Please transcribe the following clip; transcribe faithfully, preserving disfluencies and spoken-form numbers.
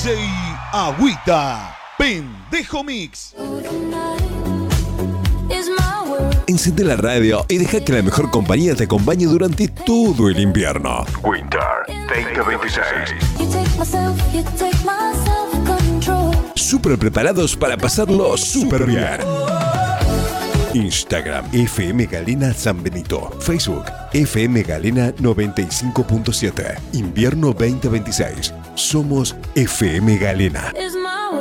D J Agüita, Pendejo Mix. Enciende la radio y deja que la mejor compañía te acompañe durante todo el invierno. Winter veinte veintiséis. Súper preparados para pasarlo súper bien. Instagram F M Galena San Benito. Facebook F M Galena noventa y cinco punto siete. Invierno veinte veintiséis. Somos F M Galena.